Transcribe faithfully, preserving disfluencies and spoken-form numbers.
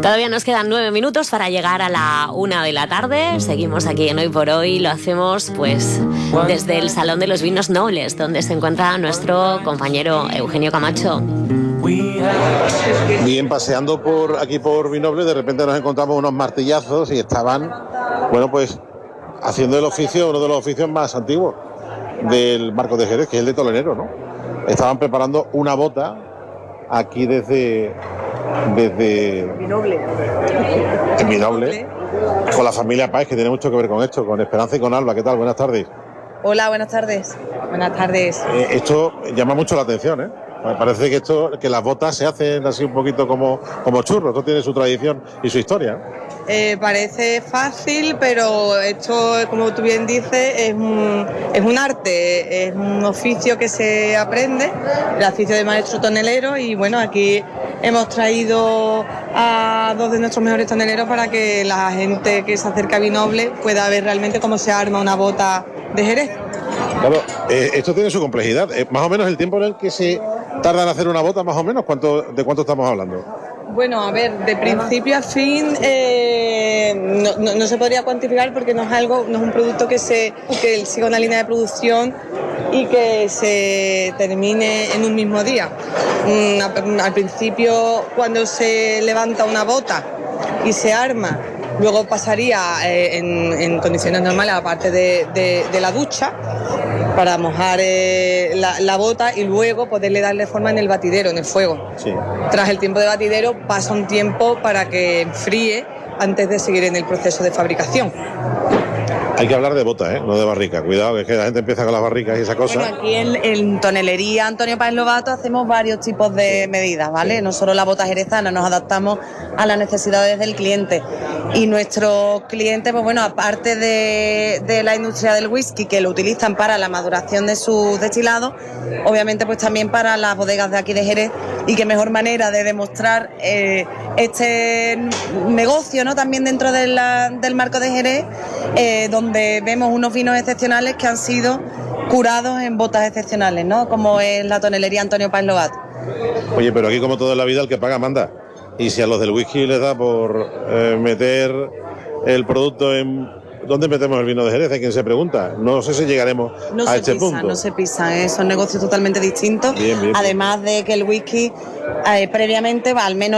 Todavía nos quedan nueve minutos para llegar a la una de la tarde. Seguimos aquí en Hoy por Hoy. Lo hacemos pues desde el Salón de los Vinos Nobles, donde se encuentra nuestro compañero Eugenio Camacho. Bien, paseando por aquí por Vinoble, de repente nos encontramos unos martillazos y estaban, bueno, pues haciendo el oficio, uno de los oficios más antiguos del Marcos de Jerez, que es el de tolenero, ¿no? Estaban preparando una bota aquí desde desde Vinoble. En Vinoble, con la familia Páez, que tiene mucho que ver con esto, con Esperanza y con Alba. ¿Qué tal? Buenas tardes. Hola, buenas tardes. Buenas tardes. Eh, esto llama mucho la atención, ¿eh? Me parece que esto, que las botas se hacen así un poquito como, como churros. Esto tiene su tradición y su historia. Eh, parece fácil, pero esto, como tú bien dices, es un, es un arte, es un oficio que se aprende, el oficio de maestro tonelero, y bueno, aquí hemos traído a dos de nuestros mejores toneleros para que la gente que se acerca a Vinoble pueda ver realmente cómo se arma una bota de Jerez. Claro, eh, esto tiene su complejidad. Eh, más o menos el tiempo en el que se tarda en hacer una bota, más o menos, ¿cuánto, ¿de cuánto estamos hablando? Bueno, a ver, de principio a fin eh, no, no, no se podría cuantificar porque no es algo, no es un producto que se que siga una línea de producción y que se termine en un mismo día. Mm, al principio, cuando se levanta una bota y se arma, luego pasaría eh, en, en condiciones normales, aparte de, de, de la ducha, para mojar eh, la, la bota y luego poderle darle forma en el batidero, en el fuego. Sí. Tras el tiempo de batidero pasa un tiempo para que enfríe antes de seguir en el proceso de fabricación. Hay que hablar de bota, ¿eh? No de barrica. Cuidado, que es que la gente empieza con las barricas y esa cosa. Bueno, aquí en, en Tonelería Antonio Páez Lobato hacemos varios tipos de medidas, ¿vale? No solo la bota jerezana, nos adaptamos a las necesidades del cliente. Y nuestros clientes, pues bueno, aparte de, de la industria del whisky, que lo utilizan para la maduración de sus destilados, obviamente pues también para las bodegas de aquí de Jerez, y qué mejor manera de demostrar eh, este negocio, ¿no? También dentro de la, del marco de Jerez, eh, donde vemos unos vinos excepcionales que han sido curados en botas excepcionales, ¿no? Como es la Tonelería Antonio Páez Lobato. Oye, pero aquí como todo en la vida el que paga manda. Y si a los del whisky les da por eh, meter el producto en... ¿Dónde metemos el vino de Jerez? Hay quien se pregunta. No sé si llegaremos no a se este pisan, punto. No se pisan, ¿eh? Son negocios totalmente distintos. Bien, bien, Además de que el whisky eh, previamente va al menos